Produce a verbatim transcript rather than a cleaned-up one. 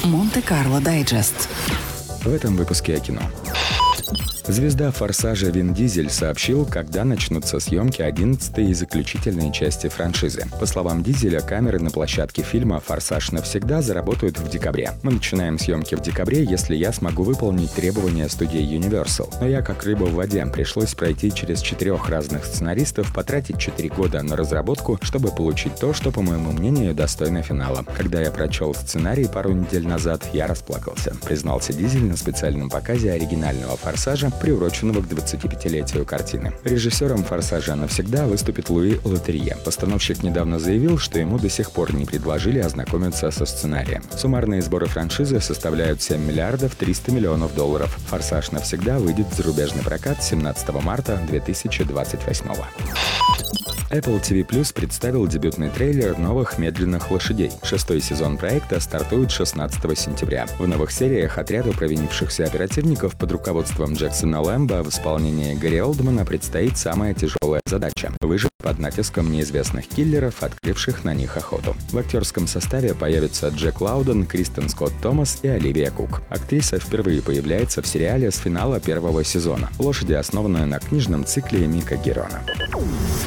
Монте-Карло Дайджест. В этом выпуске о кино. Звезда «Форсажа» Вин Дизель сообщил, когда начнутся съемки одиннадцатой и заключительной части франшизы. По словам Дизеля, камеры на площадке фильма «Форсаж навсегда» заработают в декабре. «Мы начинаем съемки в декабре, если я смогу выполнить требования студии Universal. Но я как рыба в воде. Пришлось пройти через четырех разных сценаристов, потратить четыре года на разработку, чтобы получить то, что, по моему мнению, достойно финала. Когда я прочел сценарий пару недель назад, я расплакался», признался Дизель на специальном показе оригинального «Форсажа», приуроченного к двадцатипятилетию картины. Режиссером «Форсажа навсегда» выступит Луи Летерье. Постановщик недавно заявил, что ему до сих пор не предложили ознакомиться со сценарием. Суммарные сборы франшизы составляют семь миллиардов триста миллионов долларов. «Форсаж навсегда» выйдет в зарубежный прокат семнадцатого марта две тысячи двадцать восьмого. Apple ти ви Plus представил дебютный трейлер новых «Медленных лошадей». Шестой сезон проекта стартует шестнадцатого сентября. В новых сериях отряду провинившихся оперативников под руководством Джексона Лэмбо в исполнении Гарри Олдмана предстоит самая тяжелая задача – выжить под натиском неизвестных киллеров, открывших на них охоту. В актерском составе появятся Джек Лауден, Кристен Скотт Томас и Оливия Кук. Актриса впервые появляется в сериале с финала первого сезона. «Лошади» основаны на книжном цикле Мика Герона.